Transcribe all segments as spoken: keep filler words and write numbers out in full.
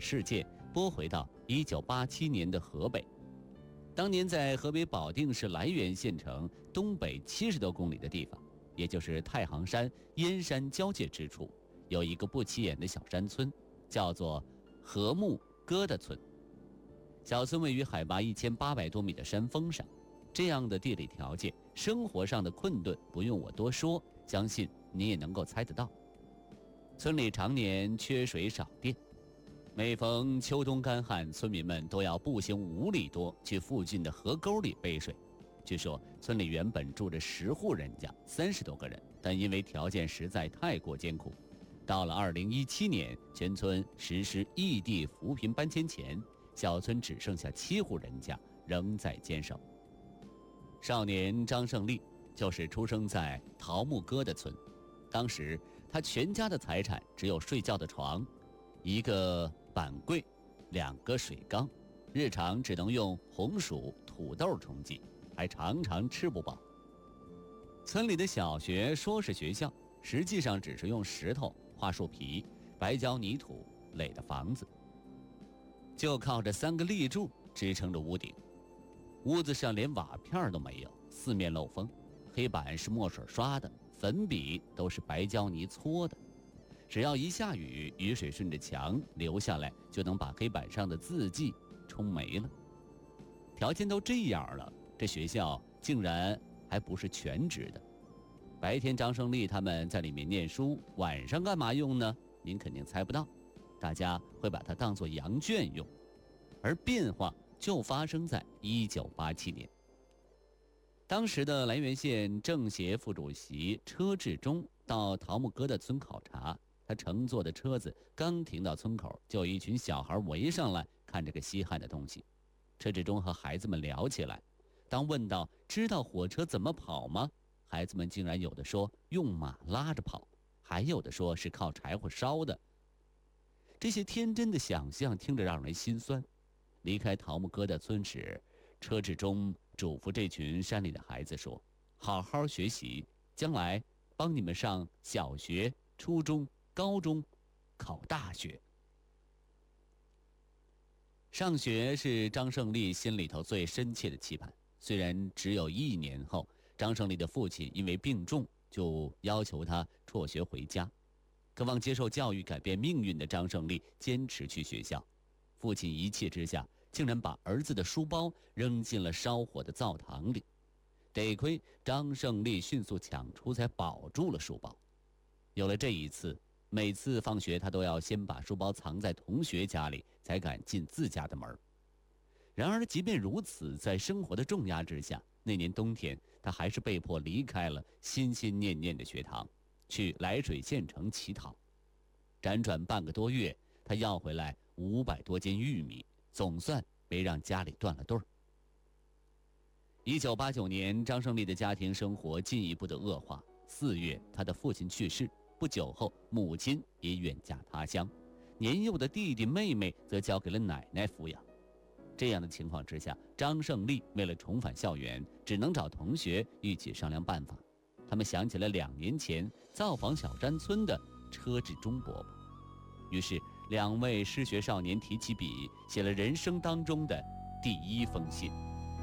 事件拨回到一九八七年的河北。当年在河北保定市涞源县城东北七十多公里的地方，也就是太行山燕山交界之处，有一个不起眼的小山村，叫做禾木疙瘩村。小村位于海拔一千八百多米的山峰上，这样的地理条件，生活上的困顿不用我多说，相信你也能够猜得到。村里常年缺水少电，每逢秋冬干旱，村民们都要步行五里多去附近的河沟里背水。据说村里原本住着十户人家，三十多个人，但因为条件实在太过艰苦，到了二零一七年，全村实施异地扶贫搬迁前，小村只剩下七户人家仍在坚守。少年张胜利就是出生在桃木疙瘩村，当时他全家的财产只有睡觉的床、一个板柜、两个水缸，日常只能用红薯、土豆充饥，还常常吃不饱。村里的小学说是学校，实际上只是用石头、桦树皮、白胶泥土垒的房子，就靠着三个立柱支撑着屋顶。屋子上连瓦片都没有，四面漏风，黑板是墨水刷的，粉笔都是白胶泥搓的。只要一下雨，雨水顺着墙流下来，就能把黑板上的字迹冲没了。条件都这样了，这学校竟然还不是全职的。白天张胜利他们在里面念书，晚上干嘛用呢？您肯定猜不到，大家会把它当作羊圈用。而变化就发生在一九八七年。当时的涞源县政协副主席车志忠到桃木疙瘩村考察，他乘坐的车子刚停到村口，就有一群小孩围上来看这个稀罕的东西。车志忠和孩子们聊起来，当问到知道火车怎么跑吗？孩子们竟然有的说用马拉着跑，还有的说是靠柴火烧的。这些天真的想象听着让人心酸。离开桃木疙瘩村时，车志忠嘱咐这群山里的孩子说：好好学习，将来帮你们上小学、初中、高中，考大学。上学是张胜利心里头最深切的期盼。虽然只有一年后，张胜利的父亲因为病重，就要求他辍学回家。渴望接受教育改变命运的张胜利坚持去学校。父亲一气之下，竟然把儿子的书包扔进了烧火的灶堂里。得亏张胜利迅速抢出，才保住了书包。有了这一次，每次放学他都要先把书包藏在同学家里，才敢进自家的门。然而即便如此，在生活的重压之下，那年冬天他还是被迫离开了心心念念的学堂，去涞水县城乞讨。辗转半个多月，他要回来五百多斤玉米，总算没让家里断了顿儿。一九八九年，张胜利的家庭生活进一步的恶化。四月，他的父亲去世，不久后，母亲也远嫁他乡，年幼的弟弟妹妹则交给了奶奶抚养。这样的情况之下，张胜利为了重返校园，只能找同学一起商量办法。他们想起了两年前造访小山村的车志忠伯伯，于是两位失学少年提起笔，写了人生当中的第一封信。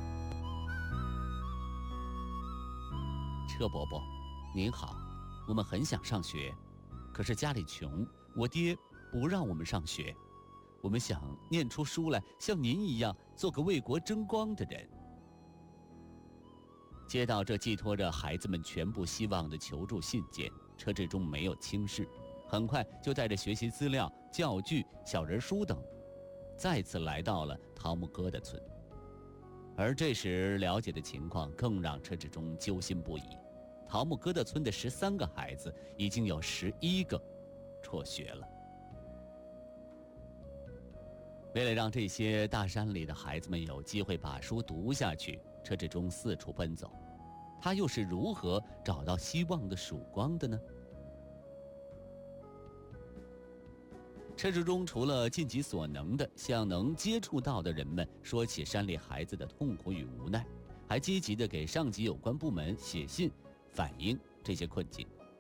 车伯伯，您好，我们很想上学，可是家里穷，我爹不让我们上学。我们想念出书来，像您一样做个为国争光的人。接到这寄托着孩子们全部希望的求助信件，车志忠没有轻视，很快就带着学习资料、教具、小人书等，再次来到了桃木疙瘩村。而这时了解的情况更让车志忠揪心不已。桃木疙瘩村的十三个孩子，已经有十一个辍学了。为了让这些大山里的孩子们有机会把书读下去，车志忠四处奔走。他又是如何找到希望的曙光的呢？车志忠除了尽己所能的向能接触到的人们说起山里孩子的痛苦与无奈，还积极地给上级有关部门写信反映这些困境。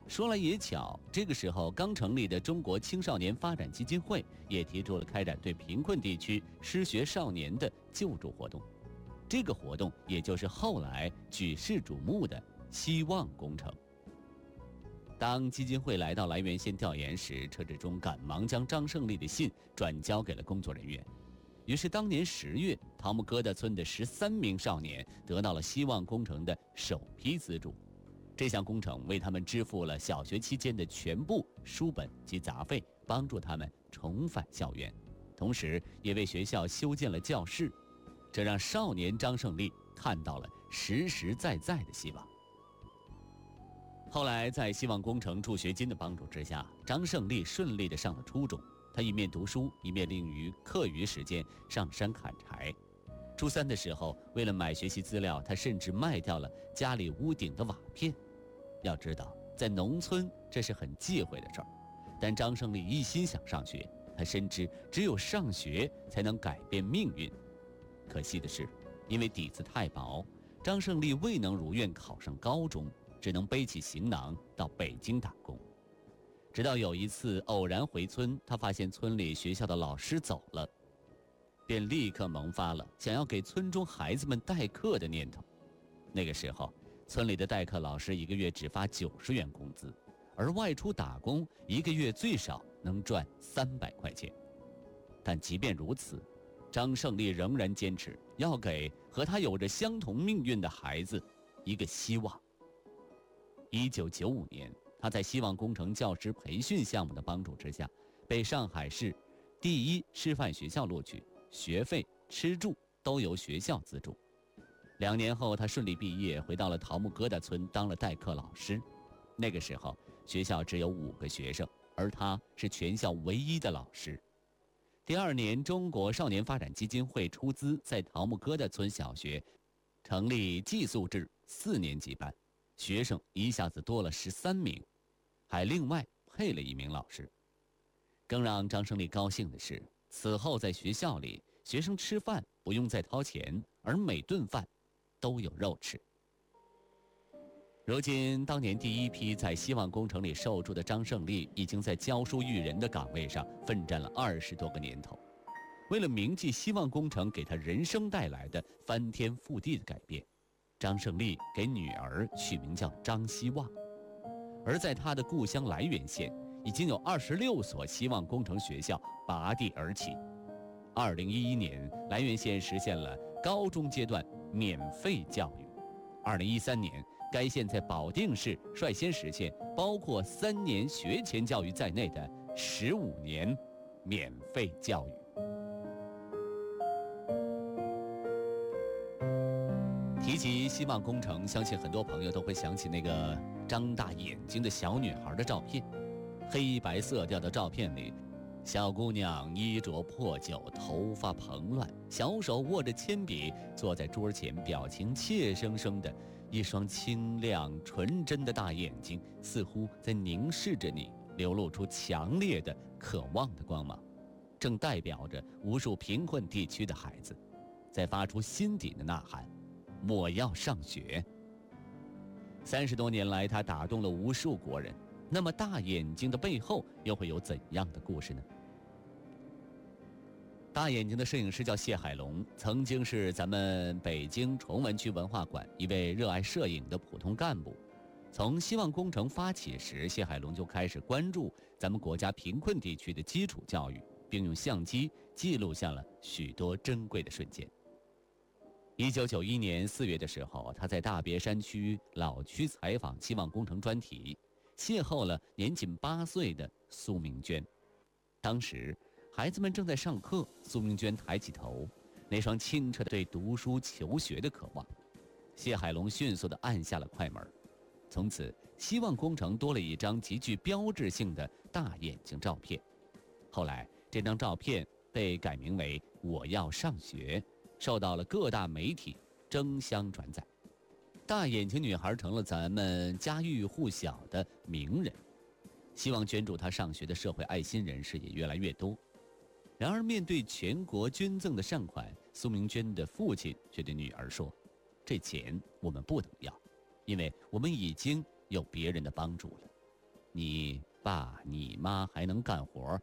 说来也巧，这个时候刚成立的中国青少年发展基金会也提出了开展对贫困地区失学少年的救助活动。这个活动也就是后来举世瞩目的希望工程。当基金会来到涞源县调研时，车志忠赶忙将张胜利的信转交给了工作人员。于是当年十月，桃木疙瘩村的十三名少年得到了希望工程的首批资助。这项工程为他们支付了小学期间的全部书本及杂费，帮助他们重返校园，同时也为学校修建了教室。这让少年张胜利看到了实实在在的希望。后来在希望工程助学金的帮助之下，张胜利顺利地上了初中。他一面读书，一面利于课余时间上山砍柴。初三的时候，为了买学习资料，他甚至卖掉了家里屋顶的瓦片。要知道，在农村这是很忌讳的事儿，但张胜利一心想上学，他深知只有上学才能改变命运。可惜的是，因为底子太薄，张胜利未能如愿考上高中，只能背起行囊到北京打工。直到有一次偶然回村，他发现村里学校的老师走了，便立刻萌发了想要给村中孩子们代课的念头。那个时候，村里的代课老师一个月只发九十元工资，而外出打工一个月最少能赚三百块钱。但即便如此，张胜利仍然坚持要给和他有着相同命运的孩子一个希望。一九九五年，他在希望工程教师培训项目的帮助之下，被上海市第一师范学校录取，学费、吃住都由学校资助。两年后，他顺利毕业，回到了桃木疙瘩村当了代课老师。那个时候，学校只有五个学生，而他是全校唯一的老师。第二年，中国少年发展基金会出资在桃木疙瘩村小学成立寄宿制四年级班，学生一下子多了十三名，还另外配了一名老师。更让张胜利高兴的是，此后在学校里，学生吃饭不用再掏钱，而每顿饭都有肉吃。如今，当年第一批在希望工程里受助的张胜利，已经在教书育人的岗位上奋战了二十多个年头。为了铭记希望工程给他人生带来的翻天覆地的改变，张胜利给女儿取名叫张希望。而在他的故乡涞源县，已经有二十六所希望工程学校拔地而起。二零一一年，涞源县实现了高中阶段免费教育。二零一三年，该县在保定市率先实现包括三年学前教育在内的十五年免费教育。提及希望工程，相信很多朋友都会想起那个张大眼睛的小女孩的照片。黑白色调的照片里，小姑娘衣着破旧，头发蓬乱，小手握着铅笔，坐在桌前，表情怯生生的，一双清亮纯真的大眼睛似乎在凝视着你，流露出强烈的渴望的光芒，正代表着无数贫困地区的孩子在发出心底的呐喊：我要上学。三十多年来，他打动了无数国人。那么大眼睛的背后又会有怎样的故事呢？大眼睛的摄影师叫谢海龙，曾经是咱们北京崇文区文化馆一位热爱摄影的普通干部。从希望工程发起时，谢海龙就开始关注咱们国家贫困地区的基础教育，并用相机记录下了许多珍贵的瞬间。一九九一年四月的时候，他在大别山区老区采访希望工程专题，邂逅了年仅八岁的苏明娟。当时孩子们正在上课，苏明娟抬起头，那双清澈的对读书求学的渴望。谢海龙迅速地按下了快门，从此希望工程多了一张极具标志性的大眼睛照片。后来这张照片被改名为我要上学，受到了各大媒体争相转载。大眼睛女孩成了咱们家喻户晓的名人，希望捐助她上学的社会爱心人士也越来越多。然而面对全国捐赠的善款，苏明娟的父亲却对女儿说：这钱我们不能要，因为我们已经有别人的帮助了。 你爸你妈还能干活，